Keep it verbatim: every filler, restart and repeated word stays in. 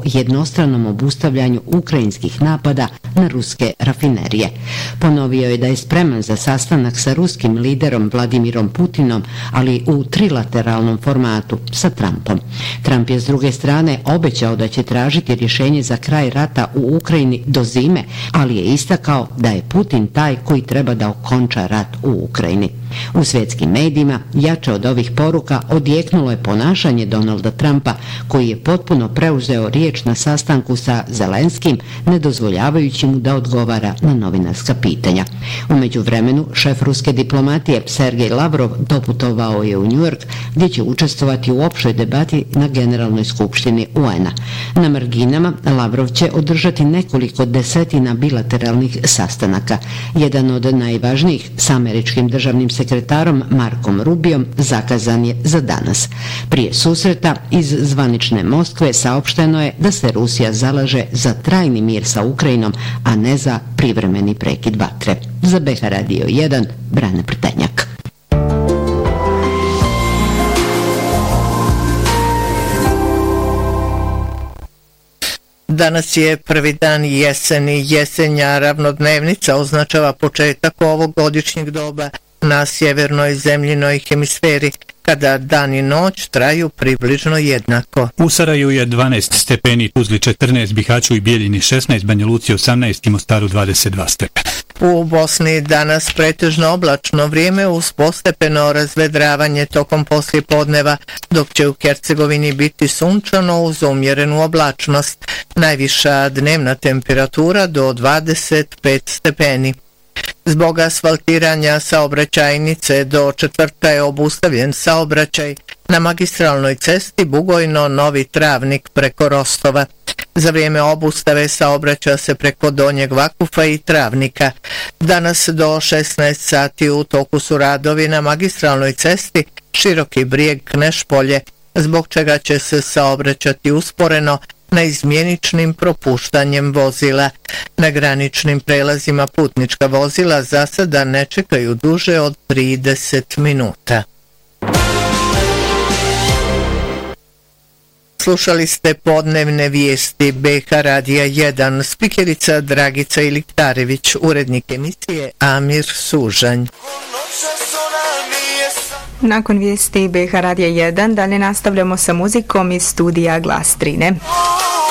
jednostranom obustavljanju ukrajinskih napada na ruske rafinerije. Ponovio je da je spreman za sastanak sa ruskim liderom Vladimirom Putinom, ali u trilateralnom formatu sa Trumpom. Trump je s druge strane obećao da će tražiti rješenje za kraj rata u Ukrajini do zime, ali je istakao da je Putin taj koji treba da okonča rat u Ukrajini. U svjetskim medijima jače od ovih poruka odjeknulo je ponašanje Donalda Trumpa, koji je potpuno preuzeo riječ na sastanku sa Zelenskim, ne dozvoljavajući mu da odgovara na novinarska pitanja. U međuvremenu, šef ruske diplomatije Sergej Lavrov doputovao je u New York, gdje će učestvovati u opštoj debati na Generalnoj skupštini U N A. Na marginama Lavrov će održati nekoliko desetina bilateralnih sastanaka. Jedan od najvažnijih s američkim državnim sekretarom Markom Rubijom zakazan je za danas. Prije susreta iz zvanične Moskve saopšteno je da se Rusija zalaže za trajni mir sa Ukrajinom, a ne za privremeni prekid vatre. Za B H Radio jedan, Brane Prtenjak. Danas je prvi dan jeseni. Jesenja ravnodnevnica označava početak ovog godišnjeg doba na sjevernoj zemljinoj hemisferi, kada dan i noć traju približno jednako. U Saraju je dvanaest stepeni, Tuzli četrnaest, Bihaću i Bijeljini šesnaest, Banja Luci osamnaest i Mostaru dvadeset dva stepena. U Bosni danas pretežno oblačno vrijeme uz postepeno razvedravanje tokom poslijepodneva, dok će u Hercegovini biti sunčano uz umjerenu oblačnost. Najviša dnevna temperatura do dvadeset pet stepeni. Zbog asfaltiranja saobraćajnice do četvrtka je obustavljen saobraćaj na magistralnoj cesti Bugojno-Novi Travnik preko Rostova. Za vrijeme obustave saobraća se preko Donjeg Vakufa i Travnika. Danas do šesnaest sati u toku su radovi na magistralnoj cesti Široki Brijeg-Knešpolje, zbog čega će se saobraćati usporeno na izmjeničnim propuštanjem vozila. Na graničnim prelazima putnička vozila za sada ne čekaju duže od trideset minuta. Slušali ste podnevne vijesti B H Radija jedan, spikerica Dragica Iliktarević, urednik emisije Amir Sužanj. Nakon vijesti B H Radija jedan dalje nastavljamo sa muzikom iz studija Glas Trine.